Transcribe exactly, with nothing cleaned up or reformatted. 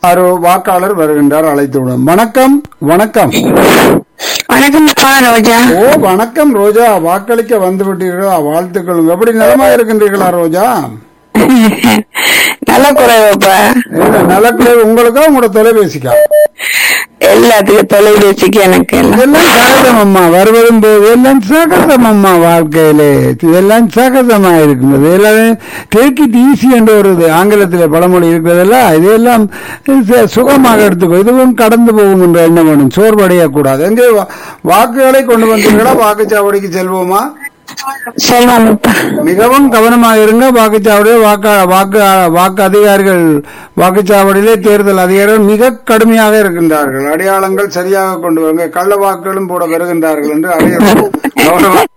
ஒரு வாக்காளர் வருகின்றார், அழைத்து விடும். வணக்கம். வணக்கம். வணக்கம் ரோஜா. ஓ வணக்கம் ரோஜா, வாக்களிக்க வந்து விட்டீர்களா? வாழ்த்துக்கள். எப்படி நலமா இருக்கின்றீர்களா ரோஜா? நல்ல குறைவாப்பா. நலக்குறை உங்களுக்கா உங்களோட தொலைபேசிக்கா? எல்லாத்துக்கும் தொலைபேசிக்கு எனக்கு இதெல்லாம் சகஜம் அம்மா, வருவதும் போது எல்லாம் சகஜம் அம்மா. வாழ்க்கையிலே இதெல்லாம் சகஜமா இருக்கிறது. எல்லாமே டேக் இட் ஈஸி என்ற ஒரு ஆங்கிலத்தில் பழமொழி இருக்கிறதெல்லாம் இதெல்லாம் சுகமாக எடுத்துக்கோ. இதுவும் கடந்து போகும் என்ற எண்ணம் வேணும், சோர்வடையக்கூடாது. எங்கே வாக்குகளை கொண்டு வந்தீர்களா? வாக்குச்சாவடிக்கு செல்வோமா? மிகவும் கவனமாக இருங்க. வாக்குச்சாவடியில் வாக்கு வாக்கு வாக்கு அதிகாரிகள் வாக்குச்சாவடியிலே தேர்தல் அதிகாரிகள் மிக கடுமையாக இருக்கின்றார்கள். அடையாளங்கள் சரியாக கொண்டு வருங்க, கள்ள வாக்குகளும் போட வருகின்றார்கள் என்று அறிய